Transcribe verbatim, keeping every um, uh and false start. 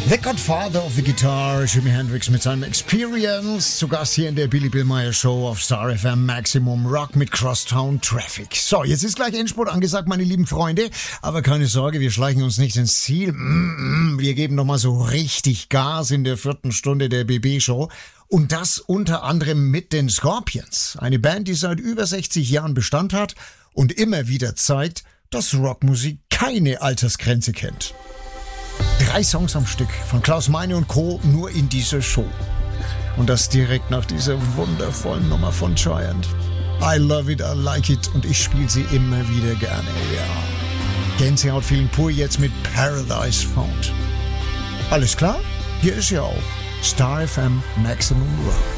The Godfather of the Guitar, Jimi Hendrix mit seinem Experience, zu Gast hier in der Billy Bill Meyer Show auf Star F M Maximum Rock mit Crosstown Traffic. So, jetzt ist gleich Endspurt angesagt, meine lieben Freunde, aber keine Sorge, wir schleichen uns nicht ins Ziel. Mm-mm, wir geben nochmal so richtig Gas in der vierten Stunde der B B Show. Und das unter anderem mit den Scorpions, eine Band, die seit über sechzig Jahren Bestand hat und immer wieder zeigt, dass Rockmusik keine Altersgrenze kennt. Drei Songs am Stück von Klaus Meine und Co. nur in dieser Show. Und das direkt nach dieser wundervollen Nummer von Giant. I love it, I like it und ich spiele sie immer wieder gerne, ja. Gänsehaut-Feeling pur jetzt mit Paradise Found. Alles klar? Hier ist ja auch Star F M Maximum Rock.